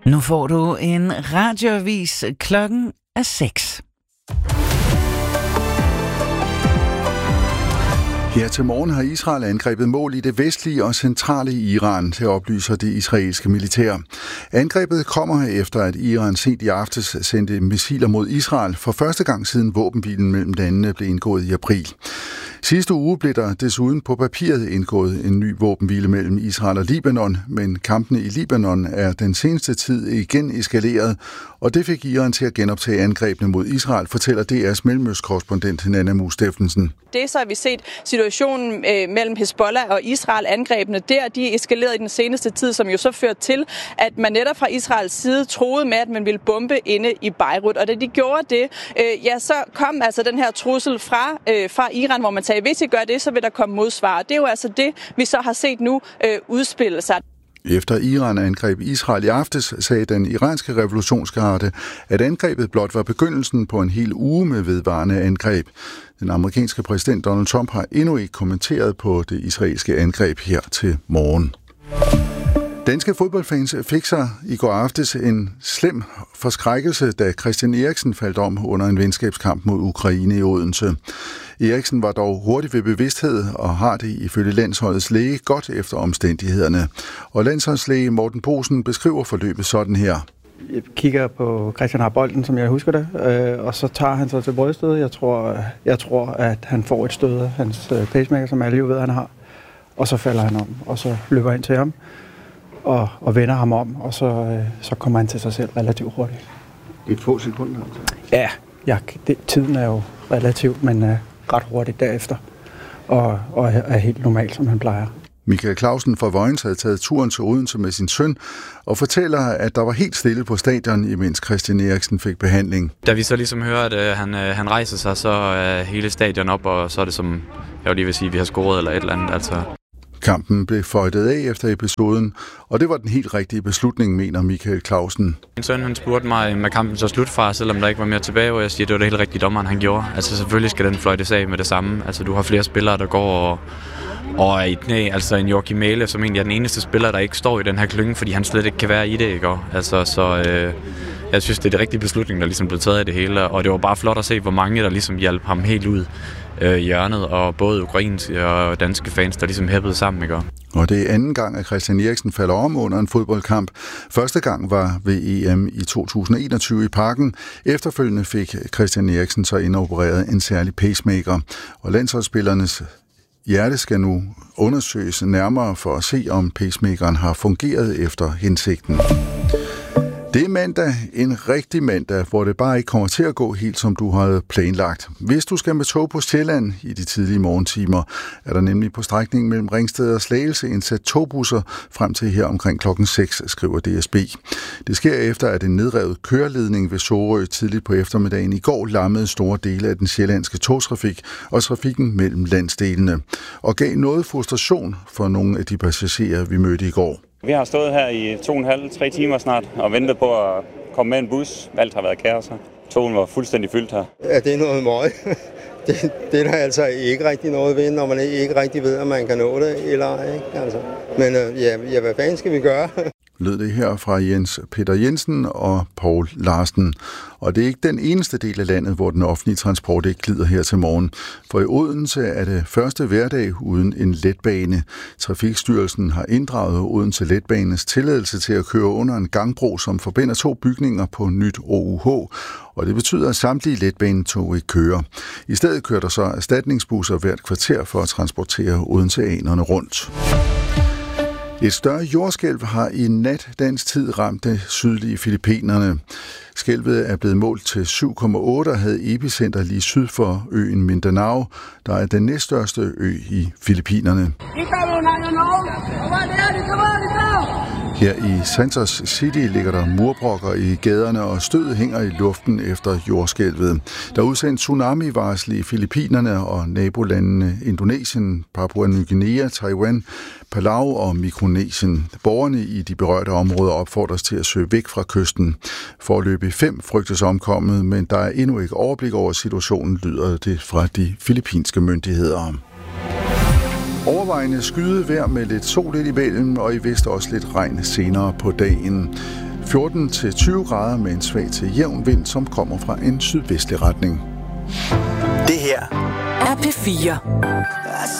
Nu får du en radioavis. Klokken er 6. Her til morgen har Israel angrebet mål i det vestlige og centrale Iran, til oplyser det israelske militær. Angrebet kommer efter, at Iran sent i aftes sendte missiler mod Israel for første gang siden våbenhvilen mellem landene blev indgået i april. Sidste uge blev der desuden på papiret indgået en ny våbenhvile mellem Israel og Libanon, men kampene i Libanon er den seneste tid igen eskaleret, og det fik Iran til at genoptage angrebene mod Israel, fortæller DR's mellemøstkorrespondent Nanna Mue Steffensen. Det så har vi set situationen mellem Hezbollah og Israel, angrebene der, de er eskaleret i den seneste tid, som jo så førte til, at man netop fra Israels side troede med, at man ville bombe inde i Beirut. Og da de gjorde det, så kom altså den her trussel fra Iran, hvor man sagde, hvis I gør det, så vil der komme modsvar. Det er jo altså det, vi så har set nu udspille sig. Efter Iran angreb Israel i aftes, sagde den iranske revolutionsgarde, at angrebet blot var begyndelsen på en hel uge med vedvarende angreb. Den amerikanske præsident Donald Trump har endnu ikke kommenteret på det israelske angreb her til morgen. Danske fodboldfans fik sig i går aftes en slem forskrækkelse, da Christian Eriksen faldt om under en venskabskamp mod Ukraine i Odense. Eriksen var dog hurtigt ved bevidsthed og har det ifølge landsholdets læge godt efter omstændighederne. Og landsholdslæge Morten Posen beskriver forløbet sådan her. Jeg kigger på Christian har bolden, som jeg husker det, og så tager han sig til bryststødet. Jeg tror, at han får et stød af hans pacemaker, som alle jo ved, han har. Og så falder han om, og så løber ind til ham og vender ham om, og så kommer han til sig selv relativt hurtigt. Et få sekunder altså? Ja, tiden er jo relativt, men ret hurtigt derefter, og er helt normalt, som han plejer. Michael Clausen fra Vojens havde taget turen til Odense med sin søn og fortæller, at der var helt stille på stadion, imens Christian Eriksen fik behandling. Da vi så ligesom hører, at han rejser sig, så er hele stadion op, og så er det som, jeg vil lige vil sige, vi har scoret eller et eller andet. Altså. Kampen blev føjtet af efter episoden, og det var den helt rigtige beslutning, mener Michael Clausen. Min søn han spurgte mig, med kampen så slut fra, selvom der ikke var mere tilbage, og jeg siger, at det var det helt rigtige dommeren, han gjorde. Altså selvfølgelig skal den fløjtes af med det samme. Altså du har flere spillere, der går og er i knæ. Altså en Joachim Mæhle, som egentlig er den eneste spiller, der ikke står i den her klynge, fordi han slet ikke kan være i det, ikke? Altså så jeg synes, det er det rigtige beslutning, der ligesom blev taget af det hele, og det var bare flot at se, hvor mange der ligesom hjalp ham helt ud i hjørnet, og både ukrainske og danske fans, der ligesom hæppede sammen, ikke? Og det er anden gang, at Christian Eriksen falder om under en fodboldkamp. Første gang var ved EM i 2021 i Parken. Efterfølgende fik Christian Eriksen så indopereret en særlig pacemaker, og landsholdsspillernes hjerte skal nu undersøges nærmere for at se, om pacemakeren har fungeret efter hensigten. Det er mandag, en rigtig mandag, hvor det bare ikke kommer til at gå helt, som du havde planlagt. Hvis du skal med tog på Sjælland i de tidlige morgentimer, er der nemlig på strækningen mellem Ringsted og Slagelse indsat togbusser frem til her omkring klokken 6, skriver DSB. Det sker efter, at en nedrevet køreledning ved Sorø tidligt på eftermiddagen i går lammede store dele af den sjællandske togtrafik og trafikken mellem landsdelene, og gav noget frustration for nogle af de passagerer, vi mødte i går. Vi har stået her i 2,5-3 timer snart og ventet på at komme med en bus. Alt har været kaos her. Togen var fuldstændig fyldt her. Ja, det er noget møg. Det er der altså ikke rigtig noget ved, når man ikke rigtig ved, om man kan nå det eller ej. Ikke? Altså. Men hvad fanden skal vi gøre? Lød det her fra Jens Peter Jensen og Poul Larsen. Og det er ikke den eneste del af landet, hvor den offentlige transport ikke glider her til morgen. For i Odense er det første hverdag uden en letbane. Trafikstyrelsen har inddraget Odense Letbanes tilladelse til at køre under en gangbro, som forbinder to bygninger på nyt OUH. Og det betyder, at samtlige letbanetog ikke kører. I stedet kører der så erstatningsbusser hvert kvarter for at transportere odenseanerne rundt. Et større jordskælv har i nat dansk tid ramt det sydlige Filippinerne. Skælvet er blevet målt til 7,8 og havde epicenter lige syd for øen Mindanao, der er den næststørste ø i Filippinerne. Her i Santos City ligger der murbrokker i gaderne, og stødet hænger i luften efter jordskælvet. Der er udsendt tsunami-varsel i Filippinerne og nabolandene Indonesien, Papua Ny Guinea, Taiwan, Palau og Mikronesien. Borgerne i de berørte områder opfordres til at søge væk fra kysten. Foreløbig 5 frygtes omkommet, men der er endnu ikke overblik over situationen, lyder det fra de filippinske myndigheder. Overvejende skydevejr med lidt sol lidt imellem, og i vest også lidt regn senere på dagen. 14-20 grader med en svag til jævn vind, som kommer fra en sydvestlig retning. Det her er P4.